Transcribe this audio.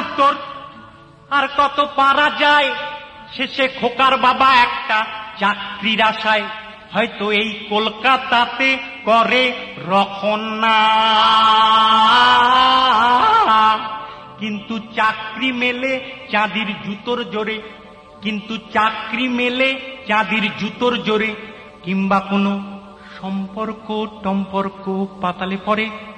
উত্তর আর কত পারা যায়। শেষে খোকার বাবা একটা চাকরির আশায় হয়তো এই কলকাতাতে করে রখনা, কিন্তু চাকরি মেলে চাঁদির জুতোর জোরে, কিন্তু চাকরি মেলে চাঁদির জুতোর জোরে, কিংবা কোনো সম্পর্ক টম্পর্ক পাতালে পড়ে